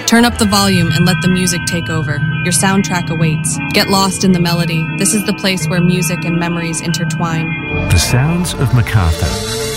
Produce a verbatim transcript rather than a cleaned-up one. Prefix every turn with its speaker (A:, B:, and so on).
A: Turn up the volume and let the music take over. Your soundtrack awaits. Get lost in the melody. This is the place where music and memories intertwine.
B: The sounds of MacArthur.